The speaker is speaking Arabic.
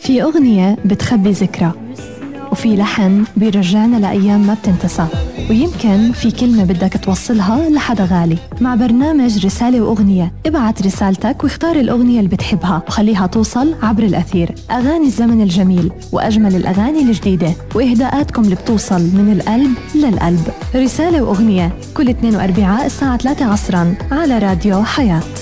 في أغنية بتخبي ذكرى، وفي لحن بيرجعنا لأيام ما بتنتسى، ويمكن في كلمة بدك توصلها لحدا غالي. مع برنامج رسالة وأغنية، ابعت رسالتك واختار الأغنية اللي بتحبها وخليها توصل عبر الأثير. أغاني الزمن الجميل وأجمل الأغاني الجديدة وإهداءاتكم اللي بتوصل من القلب للقلب. رسالة وأغنية كل 2 وأربعاء الساعة 3 عصراً على راديو حياة.